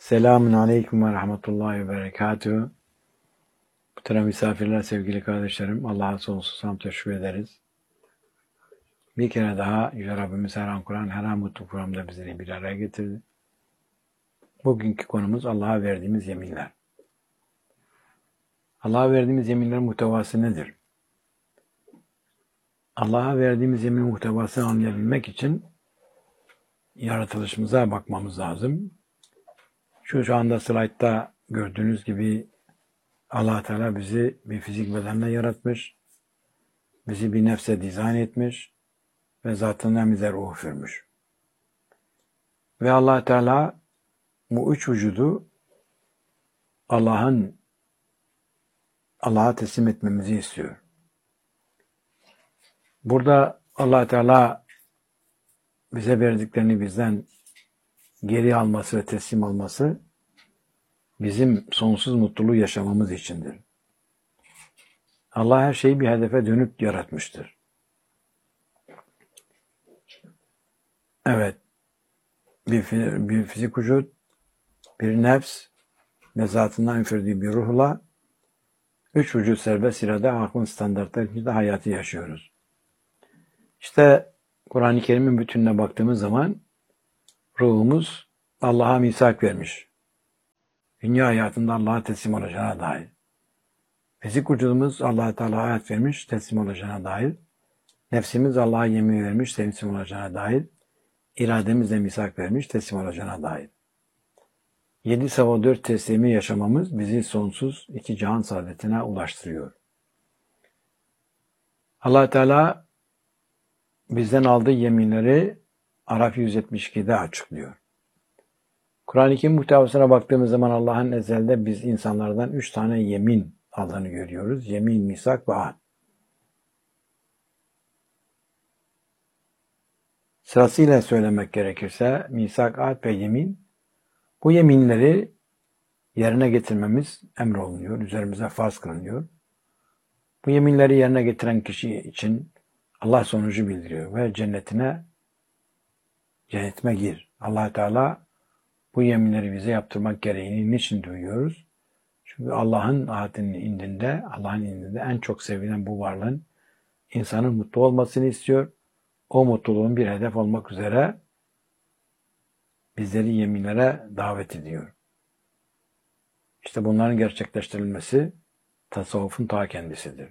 Selamun Aleyküm ve Rahmetullahi ve Berekatuhu. Muhterem misafirler, sevgili kardeşlerim, Allah'a sonsuz hamd teşekkür ederiz. Bir kere daha Yüce Rabbimiz her an Kur'an, her an mutlu programda bizleri bir araya getirdi. Bugünkü konumuz Allah'a verdiğimiz yeminler. Allah'a verdiğimiz yeminlerin muhtevası nedir? Allah'a verdiğimiz yemin muhtevasını anlayabilmek için yaratılışımıza bakmamız lazım. Şu anda slaytta gördüğünüz gibi Allah Teala bizi bir fizik bedenle yaratmış, bizi bir nefse dizayn etmiş ve zatından bize ruh vermiş. Ve Allah Teala bu üç vücudu Allah'a teslim etmemizi istiyor. Burada Allah Teala bize verdiklerini bizden geri alması ve teslim alması bizim sonsuz mutluluğu yaşamamız içindir. Allah her şeyi bir hedefe dönüp yaratmıştır. Evet, bir fizik vücut, bir nefs ve zatından üfürüldüğü bir ruhla üç vücut serbest irade aklın standartları içinde hayatı yaşıyoruz. İşte Kur'an-ı Kerim'in bütününe baktığımız zaman ruhumuz Allah'a misak vermiş. Dünya hayatında Allah'a teslim olacağına dair. Fizik vücudumuz Allah-u Teala hayat vermiş, teslim olacağına dair. Nefsimiz Allah'a yemin vermiş, teslim olacağına dair. İrademiz de misak vermiş, teslim olacağına dair. 7 sava 4 teslimi yaşamamız bizi sonsuz iki cihan saadetine ulaştırıyor. Allah Teala bizden aldığı yeminleri Araf 172'de açıklıyor. Kur'an-ı Kerim muhtevasına baktığımız zaman Allah'ın ezelde biz insanlardan 3 tane yemin aldığını görüyoruz. Yemin, misak ve ahd. Sırasıyla söylemek gerekirse misak, ahd ve yemin, bu yeminleri yerine getirmemiz emrolunuyor, üzerimize farz kılınıyor. Bu yeminleri yerine getiren kişi için Allah sonucu bildiriyor ve cennetime gir. Allah Teala bu yeminleri bize yaptırmak gereğini niçin duyuyoruz? Çünkü Allah'ın indinde en çok sevilen bu varlığın insanın mutlu olmasını istiyor. O mutluluğun bir hedef olmak üzere bizleri yeminlere davet ediyor. İşte bunların gerçekleştirilmesi tasavvufun ta kendisidir.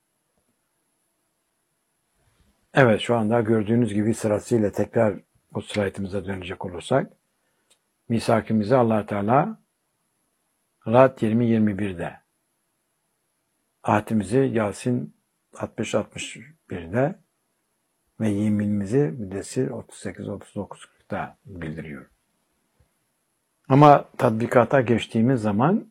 Evet, şu anda gördüğünüz gibi sırasıyla tekrar bu slaytımıza dönecek olursak, misakimizi Allah Teala Ra'd 20-21'de, ahdimizi Yasin 60-61'de ve yeminimizi Müddessir 38-39'da bildiriyor. Ama tatbikata geçtiğimiz zaman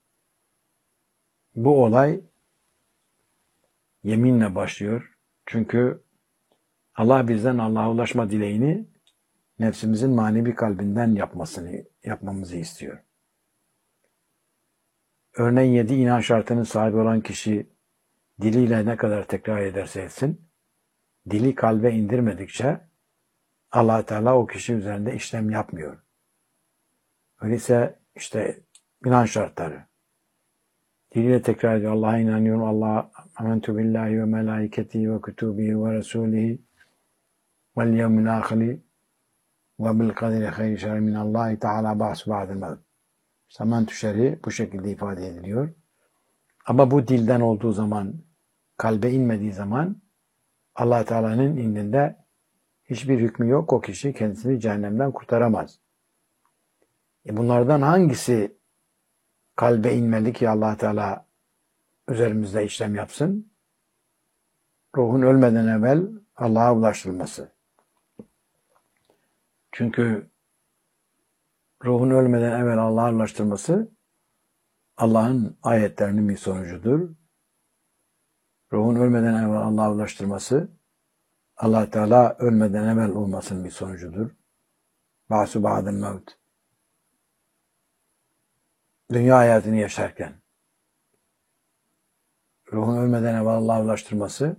bu olay yeminle başlıyor. Çünkü Allah bizden Allah'a ulaşma dileğini nefsimizin manevi kalbinden yapmamızı istiyor. Örneğin 7 inan şartının sahibi olan kişi diliyle ne kadar tekrar ederse etsin, dili kalbe indirmedikçe Allah Teala o kişi üzerinde işlem yapmıyor. Öyleyse işte inan şartları. Diliyle tekrar ediyor. Allah'a inanıyorum. Allah'a amentu billahi ve melaiketihi ve kutubihi ve resulihi vel yevmil ahiri ve bil kaderi hayri şerri minallahi teala bahsu ba'del mevt. Samentü şerri bu şekilde ifade ediliyor. Ama bu dilden olduğu zaman, kalbe inmediği zaman Allah Teala'nın indinde hiçbir hükmü yok. O kişi kendisini cehennemden kurtaramaz. Bunlardan hangisi kalbe inmeli ki Allah Teala üzerimizde işlem yapsın? Ruhun ölmeden evvel Allah'a ulaştırılması. Çünkü ruhun ölmeden evvel Allah'a ulaştırması Allah'ın ayetlerinin bir sonucudur. Ruhun ölmeden evvel Allah'a ulaştırması Allah Teala ölmeden evvel olmasının bir sonucudur. Ba'su ba'del mevt. Dünya hayatını yaşarken ruhun ölmeden evvel Allah'a ulaştırması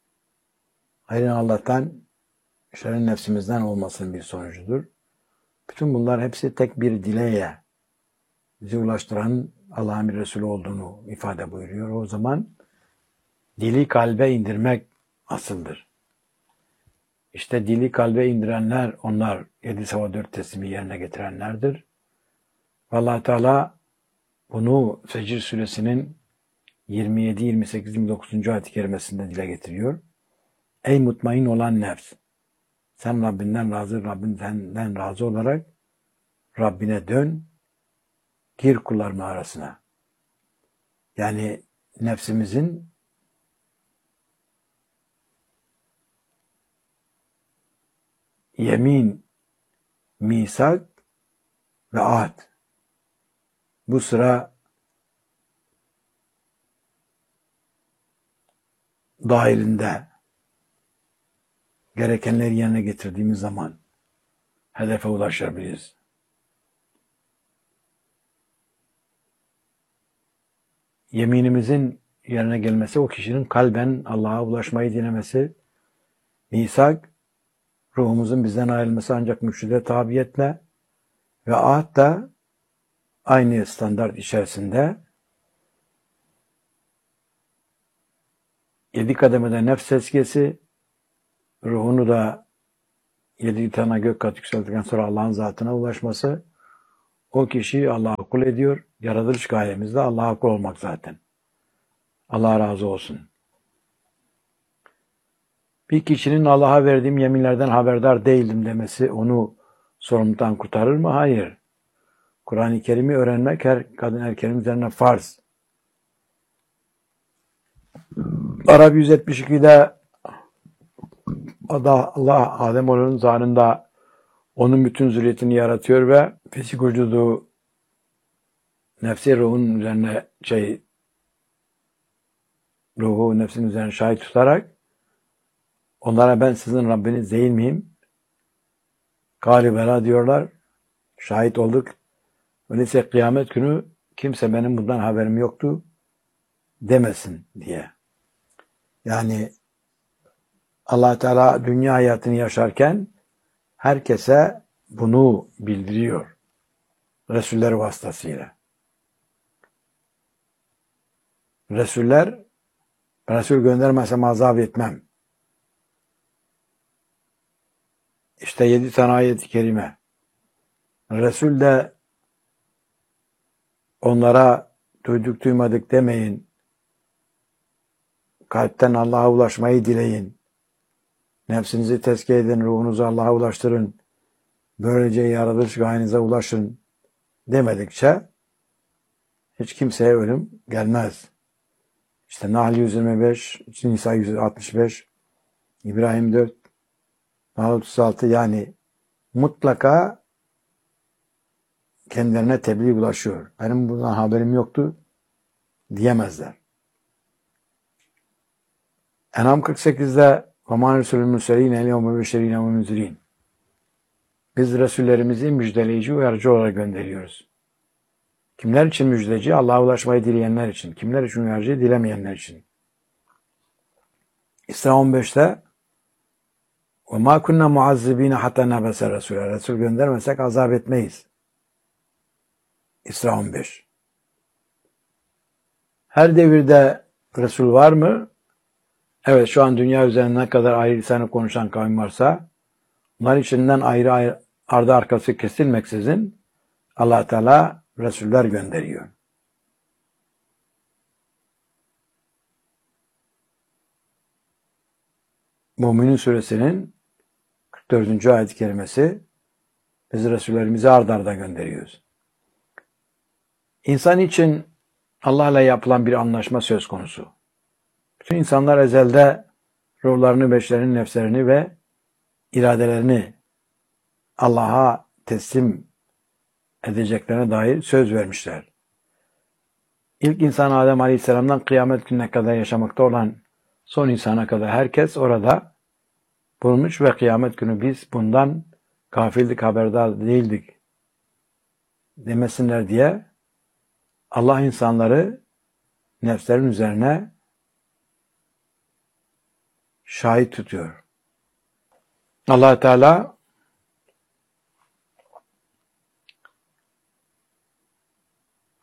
hayrın Allah'tan, şerrin nefsimizden olmasının bir sonucudur. Bütün bunlar hepsi tek bir dileğe bizi ulaştıran Allah'ın bir Resulü olduğunu ifade buyuruyor. O zaman dili kalbe indirmek asıldır. İşte dili kalbe indirenler, onlar 7 sabah 4 teslimi yerine getirenlerdir. Allah Teala bunu Fecr suresinin 27, 28, 29. ayet-i kerimesinde dile getiriyor. Ey mutmain olan nefs! Sen Rabbinden razı olarak Rabbine dön, gir kulların arasına. Yani nefsimizin yemin, misak ve ahd. Bu sıra dahilinde gerekenleri yerine getirdiğimiz zaman hedefe ulaşabiliriz. Yeminimizin yerine gelmesi o kişinin kalben Allah'a ulaşmayı dilemesi, misak, ruhumuzun bizden ayrılması ancak mürşide tabiyetle ve ahd da aynı standart içerisinde 7 kademede nefs tezkiyesi, ruhunu da 7 tane gök kat yükselttikten sonra Allah'ın zatına ulaşması, o kişi Allah'a kul ediyor. Yaratılış gayemiz de Allah'a kul olmak zaten. Allah razı olsun. Bir kişinin Allah'a verdiğim yeminlerden haberdar değildim demesi onu sorumluluktan kurtarır mı? Hayır. Kur'an-ı Kerim'i öğrenmek her kadın erkeğin üzerine farz. Arap 172'de Allah Ademoğlu'nun zarında onun bütün zürriyetini yaratıyor ve fisik vücudu nefsi ruhun üzerine ruhu nefsin üzerine şahit tutarak onlara ben sizin Rabbiniz değil miyim? Kâli bela diyorlar. Şahit olduk. Öyleyse kıyamet günü kimse benim bundan haberim yoktu demesin diye. Yani Allah Teala dünya hayatını yaşarken herkese bunu bildiriyor. Resuller vasıtasıyla. Resuller, Resul göndermezsem azap etmem. İşte 7 tane ayet-i kerime. Resul de onlara duyduk duymadık demeyin. Kalpten Allah'a ulaşmayı dileyin. Nefsinizi tezkiye edin, ruhunuzu Allah'a ulaştırın. Böylece yaratılış gayenize ulaşın demedikçe hiç kimseye ölüm gelmez. İşte Nahl 125, Nisa 165, İbrahim 4, Nahl 36 yani mutlaka kendilerine tebliğ ulaşıyor. Benim bundan haberim yoktu diyemezler. En'am 48'de وَمَا رَسُولُ الْمُرْسَلِينَ اَلْيَوْمَ بَشَرِينَ وَمُنْزِرِينَ Biz Resullerimizi müjdeleyici, uyarıcı olarak gönderiyoruz. Kimler için müjdeci? Allah'a ulaşmayı dileyenler için. Kimler için uyarıcı? Dilemeyenler için. İsra 15'te وَمَا كُنَّا مُعَذِّب۪ينَ حَتَّى نَبَسَ رَسُولَ Resul göndermesek azap etmeyiz. İsra 15. Her devirde Resul var mı? Evet, şu an dünya üzerinde ne kadar ayrı lisanı konuşan kavim varsa bunlar içinden ayrı ardı arkası kesilmeksizin Allah Teala Resuller gönderiyor. Mü'minin suresinin 44. ayet-i kerimesi biz Resullerimizi ard arda gönderiyoruz. İnsan için Allah'la yapılan bir anlaşma söz konusu. Bütün insanlar ezelde ruhlarını, beşlerini, nefslerini ve iradelerini Allah'a teslim edeceklerine dair söz vermişler. İlk insan Adem Aleyhisselam'dan kıyamet gününe kadar yaşamakta olan son insana kadar herkes orada bulunmuş ve kıyamet günü biz bundan gafildik, haberdar değildik demesinler diye Allah insanları nefslerin üzerine şahit tutuyor. Allah Teala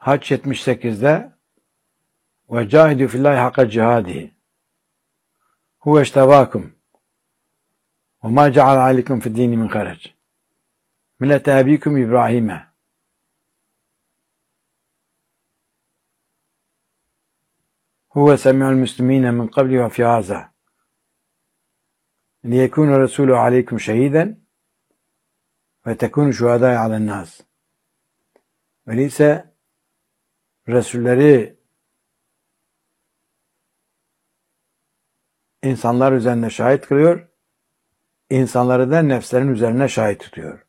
Hac 78'de ve cahidu fillahi hakka cihadihi huve iştevakum ve ma ceal aleykum fid dini min harac millete abikum İbrahim'e huve semi'ul müslimine min qabli ve fi haza liyekûne Resulü aleykum şehiden ve tekûnü şuhadâi alennâs. Öyleyse Resulleri insanlar üzerine şahit kılıyor, insanları da nefslerin üzerine şahit tutuyor.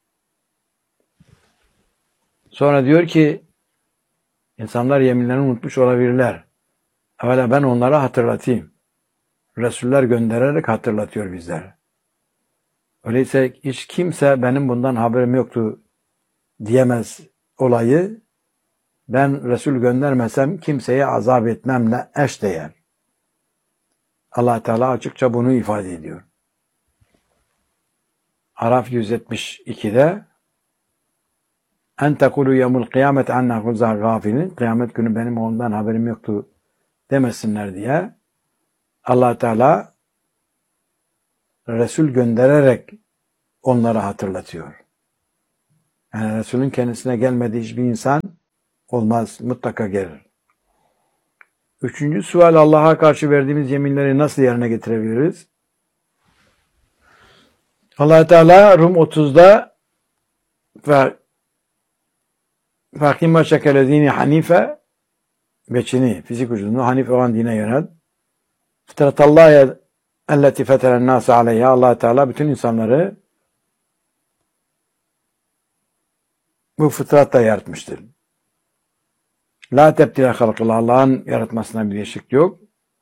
Sonra diyor ki, insanlar yeminlerini unutmuş olabilirler. Evvela ben onlara hatırlatayım. Resuller göndererek hatırlatıyor bizlere. Öyleyse hiç kimse benim bundan haberim yoktu diyemez olayı. Ben Resul göndermesem kimseye azap etmemle eşdeğer. Allah Teala açıkça bunu ifade ediyor. Araf 172'de en tekulu yevmul kıyamet anna kuzar gafilin, kıyamet günü benim ondan haberim yoktu demesinler diye Allah Teala Resul göndererek onlara hatırlatıyor. Yani Resulün kendisine gelmediği hiçbir insan olmaz, mutlaka gelir. Üçüncü sual, Allah'a karşı verdiğimiz yeminleri nasıl yerine getirebiliriz? Allah Teala Rum 30'da فَاَقِمَّ شَكَلَ دِينِ hanife beçini, fizik vücudunu hanif olan dine yönel. فِتْرَةَ elleti feteren nâse aleyha. Allah Teala bütün insanları bu fıtratla yaratmıştır. La tebdile halkıllah. Allah'ın yaratmasına bir değişiklik yok.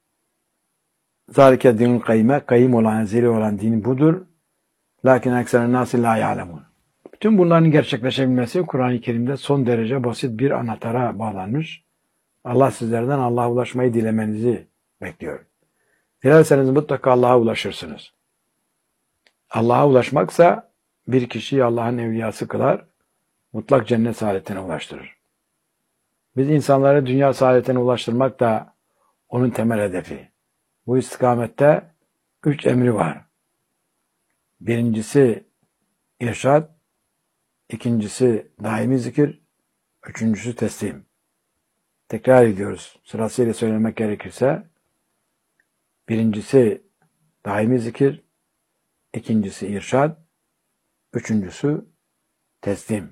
Zalike dinul kayyime. Kayyim olan, ezeli olan din budur. Lakin ekseren nâsi la ya'lemun. Bütün bunların gerçekleşebilmesi Kur'an-ı Kerim'de son derece basit bir anahtara bağlanmış. Allah sizlerden Allah'a ulaşmayı dilemenizi bekliyor. Dilerseniz mutlaka Allah'a ulaşırsınız. Allah'a ulaşmaksa bir kişiyi Allah'ın evliyası kılar, mutlak cennet saadetine ulaştırır. Biz insanları dünya saadetine ulaştırmak da onun temel hedefi. Bu istikamette 3 emri var. Birincisi irşad, ikincisi daimi zikir, üçüncüsü teslim. Tekrar ediyoruz. Sırasıyla söylemek gerekirse, birincisi daimi zikir, ikincisi irşad, üçüncüsü teslim.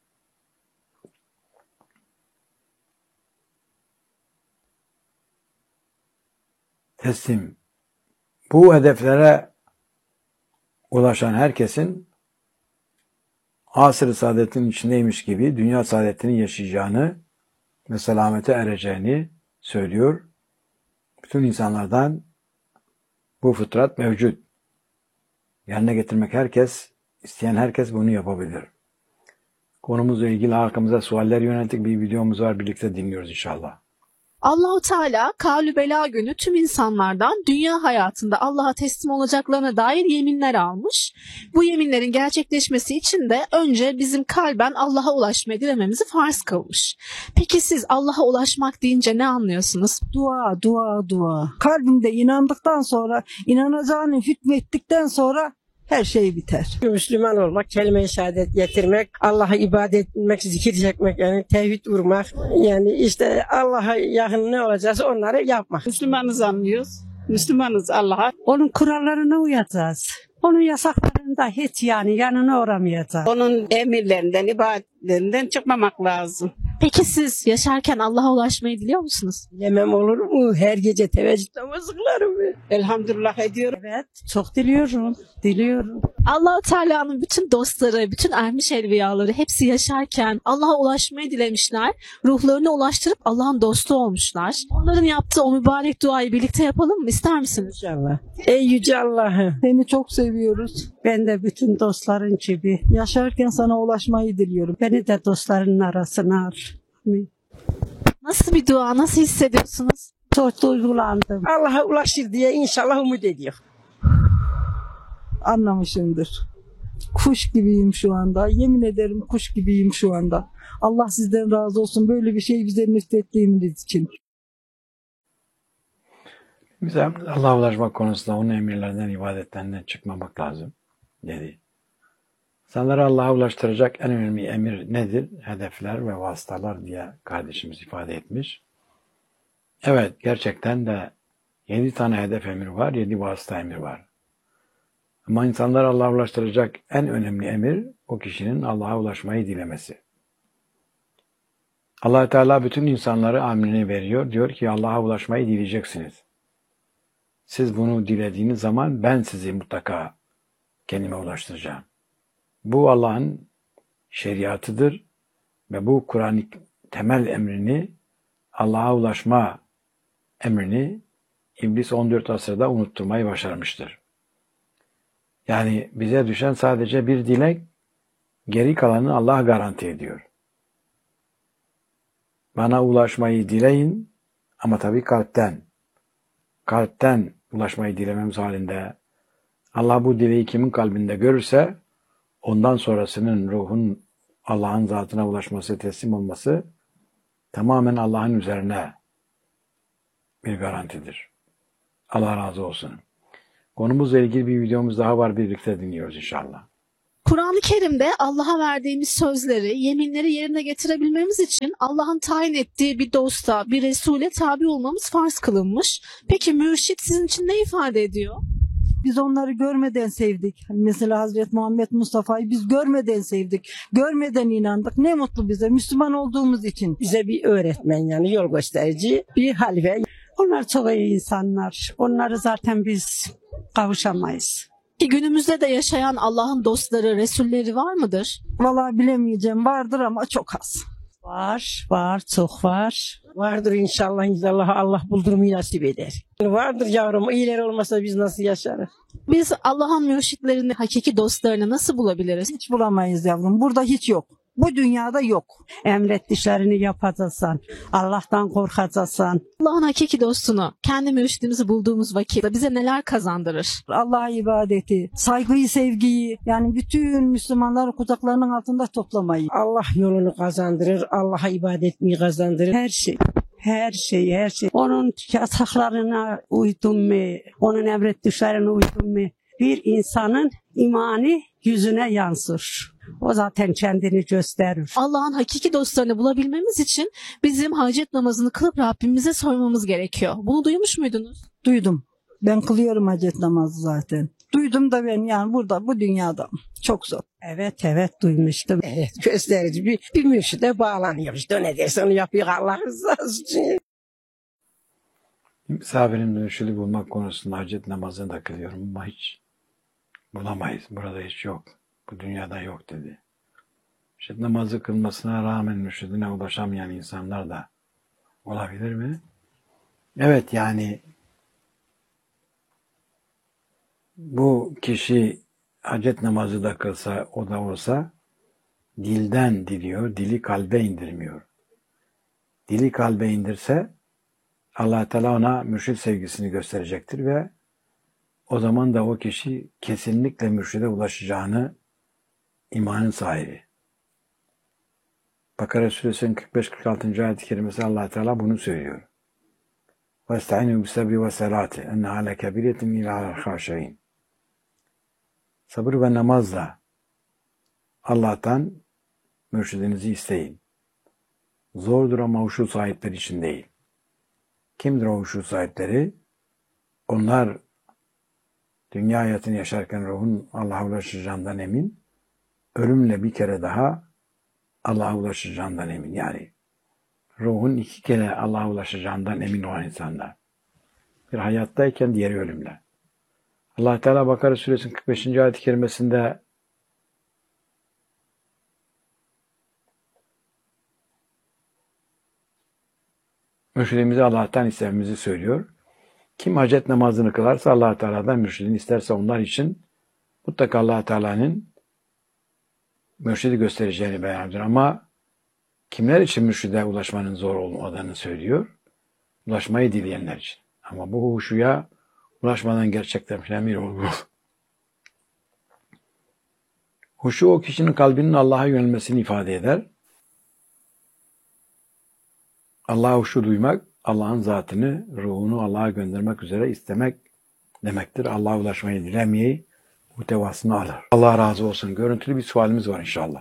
Teslim. Bu hedeflere ulaşan herkesin asr-ı saadetin içindeymiş gibi dünya saadetini yaşayacağını ve selamete ereceğini söylüyor. Bütün insanlardan bu fıtrat mevcut. Yerine getirmek isteyen herkes bunu yapabilir. Konumuzla ilgili arkamıza sualler yönelik bir videomuz var. Birlikte dinliyoruz inşallah. Allahu Teala Kâlü Bela günü tüm insanlardan dünya hayatında Allah'a teslim olacaklarına dair yeminler almış. Bu yeminlerin gerçekleşmesi için de önce bizim kalben Allah'a ulaşmayı dilememizi farz kılmış. Peki siz Allah'a ulaşmak deyince ne anlıyorsunuz? Dua, dua, dua. Kalbimde inandıktan sonra, inanacağını hükmettikten sonra her şey biter. Müslüman olmak, kelime-i şehadet getirmek, Allah'a ibadet etmek, zikir çekmek, yani tevhid vurmak, yani işte Allah'a yakın ne olacağız onları yapmak. Müslümanız anlıyoruz. Müslümanız Allah'a. Onun kurallarına uyacağız. Onun yasaklarında hiç yanına uğramayacağız. Onun emirlerinden, ibadetlerinden çıkmamak lazım. Peki siz yaşarken Allah'a ulaşmayı diliyor musunuz? Yemem olur mu? Her gece teveccüh namazı kılarım. Elhamdülillah ediyorum. Evet, çok diliyorum. Allah-u Teala'nın bütün dostları, bütün ermiş evliyaları hepsi yaşarken Allah'a ulaşmayı dilemişler. Ruhlarını ulaştırıp Allah'ın dostu olmuşlar. Onların yaptığı o mübarek duayı birlikte yapalım mı? İster misiniz? İnşallah. Ey yüce Allah'ım. Seni çok seviyoruz. Ben de bütün dostların gibi. Yaşarken sana ulaşmayı diliyorum. Beni de dostlarının arasına al. Nasıl bir dua, nasıl hissediyorsunuz? Çok duygulandım. Allah'a ulaşır diye inşallah umut ediyor. Anlamışımdır. Kuş gibiyim şu anda. Yemin ederim kuş gibiyim şu anda. Allah sizden razı olsun böyle bir şey bize nüfettiğiniz için. Bize Allah'a ulaşmak konusunda onun emirlerinden, ibadetlerinden çıkmamak lazım dedi. İnsanları Allah'a ulaştıracak en önemli emir nedir? Hedefler ve vasıtalar diye kardeşimiz ifade etmiş. Evet, gerçekten de 7 tane hedef emir var, 7 vasıta emir var. Ama insanları Allah'a ulaştıracak en önemli emir o kişinin Allah'a ulaşmayı dilemesi. Allah Teala bütün insanlara emrini veriyor. Diyor ki Allah'a ulaşmayı dileyeceksiniz. Siz bunu dilediğiniz zaman ben sizi mutlaka kendime ulaştıracağım. Bu Allah'ın şeriatıdır ve bu Kur'an'ın temel emrini, Allah'a ulaşma emrini İblis 14 asırda unutturmayı başarmıştır. Yani bize düşen sadece bir dilek, geri kalanı Allah garanti ediyor. Bana ulaşmayı dileyin ama tabii kalpten. Kalpten ulaşmayı dilememiz halinde Allah bu dileği kimin kalbinde görürse ondan sonrasının ruhun Allah'ın zatına ulaşması, teslim olması tamamen Allah'ın üzerine bir garantidir. Allah razı olsun. Konumuzla ilgili bir videomuz daha var. Birlikte dinliyoruz inşallah. Kur'an-ı Kerim'de Allah'a verdiğimiz sözleri, yeminleri yerine getirebilmemiz için Allah'ın tayin ettiği bir dosta, bir Resul'e tabi olmamız farz kılınmış. Peki mürşit sizin için ne ifade ediyor? Biz onları görmeden sevdik. Mesela Hazreti Muhammed Mustafa'yı biz görmeden sevdik. Görmeden inandık. Ne mutlu bize Müslüman olduğumuz için. Bize bir öğretmen yani yol gösterici, bir halife. Onlar çok iyi insanlar. Onları zaten biz kavuşamayız. Ki günümüzde de yaşayan Allah'ın dostları, Resulleri var mıdır? Vallahi bilemeyeceğim. Vardır ama çok az. Var, çok var. Vardır inşallah Allah buldurmayı nasip eder. Vardır yavrum, iyiler olmasa biz nasıl yaşarız? Biz Allah'ın mürşitlerini, hakiki dostlarını nasıl bulabiliriz? Hiç bulamayız yavrum. Burada hiç yok. Bu dünyada yok. Emrettiklerini yapacaksın. Allah'tan korkacaksın. Allah'ın hakiki dostunu, kendi mürşidimizi bulduğumuz vakitte bize neler kazandırır? Allah'a ibadeti, saygıyı, sevgiyi, yani bütün Müslümanları kucaklarının altında toplamayı. Allah yolunu kazandırır, Allah'a ibadet etmeyi kazandırır. Her şey. Onun yasaklarına uydun mu? Onun emrettiklerine uydun mu? Bir insanın imanı yüzüne yansır. O zaten kendini gösterir. Allah'ın hakiki dostlarını bulabilmemiz için bizim hacet namazını kılıp Rabbimize sormamız gerekiyor. Bunu duymuş muydunuz? Duydum. Ben kılıyorum hacet namazı zaten. Duydum da ben yani burada bu dünyada çok zor. Evet duymuştum. Evet, gösterici bir mürşide bağlanıyor. İşte ne derse onu yapıyor Allah rızası için. Misafirin mürşidi bulmak konusunda hacet namazını da kılıyorum ama hiç bulamayız. Burada hiç yok. Bu dünyada yok dedi. Mürşid namazı kılmasına rağmen mürşidine ulaşamayan insanlar da olabilir mi? Evet, yani bu kişi hacet namazı da kılsa, o da olsa dilden diliyor, dili kalbe indirmiyor. Dili kalbe indirse Allah Teala ona mürşid sevgisini gösterecektir ve o zaman da o kişi kesinlikle mürşide ulaşacağını imanın sahibi. Bakara Suresinin 45-46. ayet-i kerimesi Allah Teala bunu söylüyor. وَاسْتَعِنُوا بِالصَّبْرِ وَالصَّلَاةِ اَنَّهَا لَكَبِيرَةٌ اِلَى الْخَاشِعِينَ. Sabır ve namazla Allah'tan mürşidinizi isteyin. Zordur ama huşu sahipleri için değil. Kimdir o huşu sahipleri? Onlar dünya hayatını yaşarken ruhun Allah'a ulaşacağından emin, ölümle bir kere daha Allah'a ulaşacağından emin. Yani ruhun 2 kere Allah'a ulaşacağından emin olan insanlar. Bir hayattayken diğeri ölümle. Allah Teala Bakara Suresinin 45. ayet-i kerimesinde mürşidimizi Allah'tan istememizi söylüyor. Kim hacet namazını kılarsa Allah Teala'dan mürşidini isterse onlar için mutlaka Allah Teala'nın mürşidi göstereceğini beyan ediyor. Ama kimler için mürşide ulaşmanın zor olmadığını söylüyor? Ulaşmayı dileyenler için. Ama bu huşuya ulaşmadan gerçekten bir olgu Huşu o kişinin kalbinin Allah'a yönelmesini ifade eder. Allah'a huşu duymak, Allah'ın zatını, ruhunu Allah'a göndermek üzere istemek demektir. Allah'a ulaşmayı dilemeyi muhtevasını alır. Allah razı olsun. Görüntülü bir sualimiz var inşallah.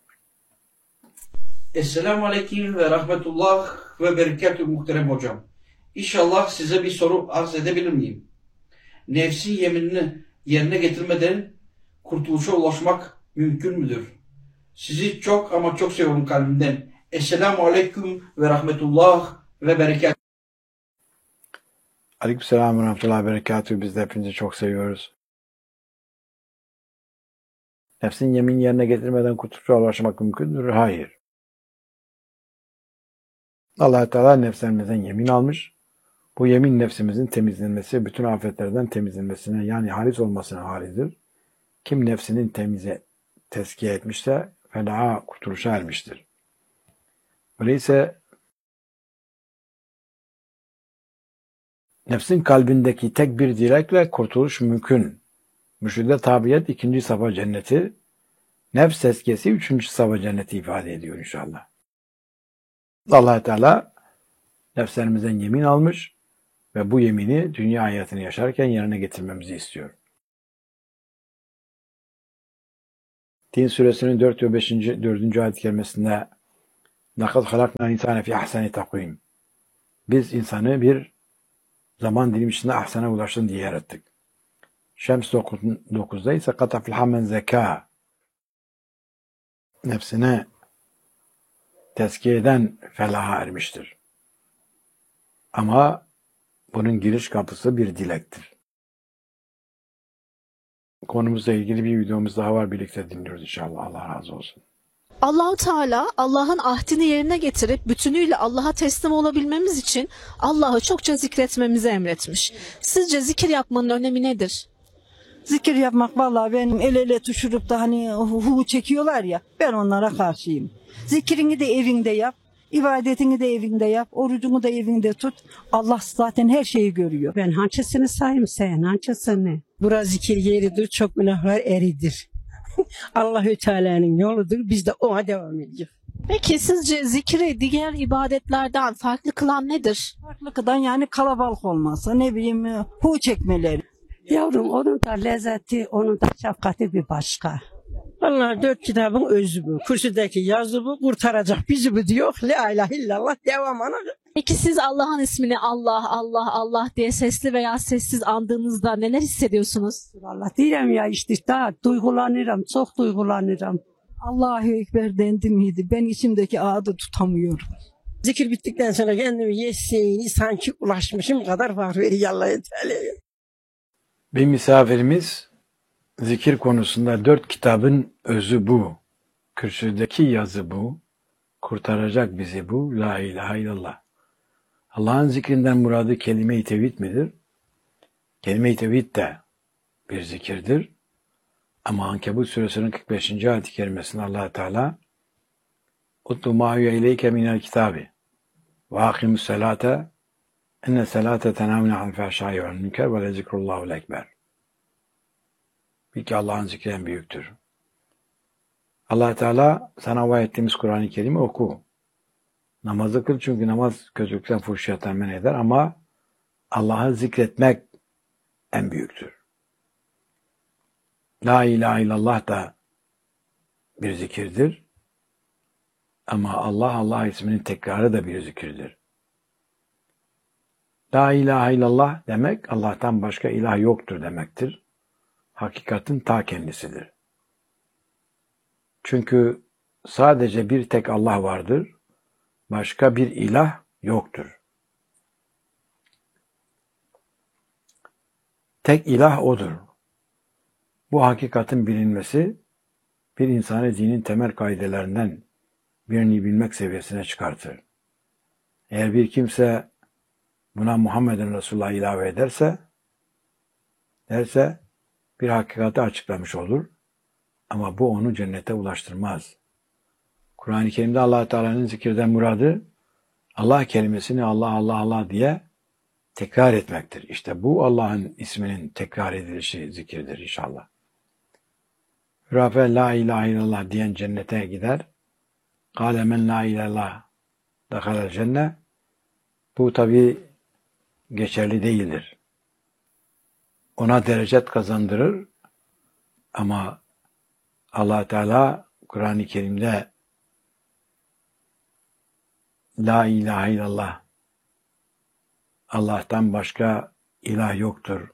Esselamu Aleyküm ve Rahmetullah ve Berekatühü muhterem hocam. İnşallah size bir soru arz edebilir miyim? Nefsin yeminini yerine getirmeden kurtuluşa ulaşmak mümkün müdür? Sizi çok ama çok seviyorum kalbimden. Esselamu Aleyküm ve Rahmetullah ve Berekatühü. Aleykümselam ve rahmetullahi ve berekatühü. Biz de hepinizi çok seviyoruz. Nefsin yemin yerine getirmeden kurtuluşa ulaşmak mümkündür? Hayır. Allah Teala nefslerimizden yemin almış. Bu yemin nefsimizin temizlenmesi, bütün afetlerden temizlenmesine yani halis olmasına halidir. Kim nefsinin tezkiye etmişse felaha, kurtuluşa ermiştir. Öyleyse nefsin kalbindeki tek bir dilekle kurtuluş mümkün. Mürşide tabiyet 2. safa cenneti, nefs tezkiyesi 3. safa cenneti ifade ediyor inşallah. Allah Teala nefslerimizden yemin almış ve bu yemini dünya hayatını yaşarken yerine getirmemizi istiyor. Tin suresinin 4 ve 4. ayet-i kerimesinde لَقَدْ خَلَقْنَا الْاِنْسَانَ فِي اَحْسَنِ تَقْوِيمٍ Biz insanı bir zaman dilimi içinde ahsana ulaşsın diye yarattık. Şems 9'da ise قَتَ فِلْحَمَنْ زَكَى Nefsine tezkiye eden felaha ermiştir. Ama bunun giriş kapısı bir dilektir. Konumuzla ilgili bir videomuz daha var. Birlikte dinliyoruz inşallah. Allah razı olsun. Allah-u Teala Allah'ın ahdini yerine getirip bütünüyle Allah'a teslim olabilmemiz için Allah'ı çokça zikretmemizi emretmiş. Sizce zikir yapmanın önemi nedir? Zikir yapmak vallahi benim el ele tutuşup da hani hu çekiyorlar ya, ben onlara karşıyım. Zikrini de evinde yap, ibadetini de evinde yap, orucunu da evinde tut. Allah zaten her şeyi görüyor. Ben hançısını sayayım sen, hançısını. Bura zikir yeridir, çok günahlar eridir. Allahü Teala'nın yoludur, biz de ona devam ediyoruz. Peki sizce zikri diğer ibadetlerden farklı kılan nedir? Farklılıktan yani kalabalık olması, ne bileyim hu çekmeleri. Yavrum onun da lezzeti, onun da şefkati bir başka. Vallahi 4 kitabın özü bu. Kürsüdeki yazı bu, kurtaracak bizi bu diyor. La ilahe illallah, devam ana. Peki siz Allah'ın ismini Allah, Allah, Allah diye sesli veya sessiz andığınızda neler hissediyorsunuz? Vallahi diyorum ya işte daha duygulanırım, çok duygulanırım. Allahu Ekber dendi miydi? Ben içimdeki adı tutamıyorum. Zikir bittikten sonra kendimi yesini sanki ulaşmışım kadar var veriyor Allahü Teala'ya. Bir misafirimiz zikir konusunda 4 kitabın özü bu. Kürsüdeki yazı bu. Kurtaracak bizi bu. La ilahe illallah. Allah'ın zikrinden muradı kelime-i tevhid midir? Kelime-i tevhid de bir zikirdir. Ama Ankebut suresinin 45. ayet-i kerimesinde Allah Teala "Utlu ma huve ileyke minel kitabi ve akimus salate enne salate tenâmine anil fahşâi vel münker ve lezikrullahul ekber." Bil ki Allah'ın zikri en büyüktür. Allah Teala sana vaat ettiğimiz Kur'an-ı Kerim'i oku. Namazı kıl çünkü namaz kötülükten, fuhşiyattan men eder ama Allah'ı zikretmek en büyüktür. La ilahe illallah da bir zikirdir. Ama Allah isminin tekrarı da bir zikirdir. La ilahe illallah demek Allah'tan başka ilah yoktur demektir. Hakikatin ta kendisidir. Çünkü sadece bir tek Allah vardır. Başka bir ilah yoktur. Tek ilah O'dur. Bu hakikatin bilinmesi bir insanı dinin temel kaidelerinden birini bilmek seviyesine çıkartır. Eğer bir kimse buna Muhammed'in Resulullah ilave ederse bir hakikati açıklamış olur ama bu onu cennete ulaştırmaz. Kur'an-ı Kerim'de Allah Teala'nın zikirden muradı Allah kelimesini Allah diye tekrar etmektir. İşte bu Allah'ın isminin tekrar edilişi zikirdir inşallah. Hürafe la ilahe illallah diyen cennete gider. Kâle men la ilahe illallah dakhalel cennet. Bu tabi geçerli değildir. Ona derecet kazandırır ama Allah Teala Kur'an-ı Kerim'de la ilahe illallah, Allah'tan başka ilah yoktur.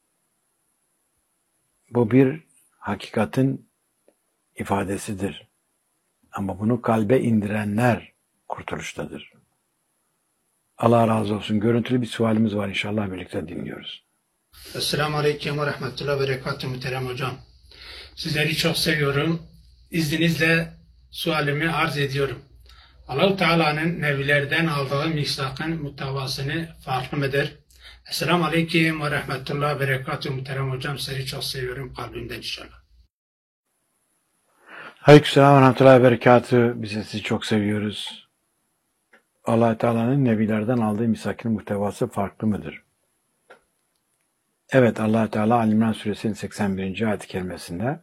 Bu bir hakikatin ifadesidir. Ama bunu kalbe indirenler kurtuluştadır. Allah razı olsun. Görüntülü bir sualimiz var, inşallah birlikte dinliyoruz. Esselamu Aleyküm ve Rahmetullah ve Berekatuhu muhterem hocam. Sizleri çok seviyorum. İzninizle sualimi arz ediyorum. Allah-u Teala'nın nevilerden aldığı misakın muhtevasını farklı mıdır? Esselamu Aleyküm ve Rahmetullah ve Berekatuhu muhterem hocam. Sizleri çok seviyorum kalbimden inşallah. Aleykümselam ve rahmetullahi ve berekatühü. Biz sizi çok seviyoruz. Allah Teala'nın nevilerden aldığı misakın muhtevası farklı mıdır? Evet, Allah Teala Ali İmran Suresinin 81. ayet-i kerimesinde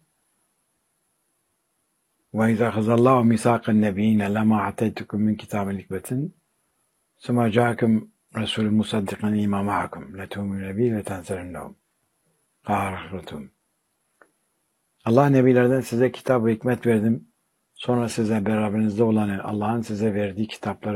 وَاِذَا خَزَ اللّٰهُ مِسَاقَ النَّبِيِّينَ لَمَا عَتَيْتُكُمْ مِنْ كِتَابٍ حِكْمَةٍ ثُمَّ جَاءَكُمْ رَسُولٌ مُصَدِّقًا لِمَا مَعَكُمْ لَتُؤْمِنُنَ بِهِ وَلَتَنْصُرُنَّهُ قَالَ Allah nebilerden size kitap ve hikmet verdim. Sonra size beraberinizde olanı, Allah'ın size verdiği kitapları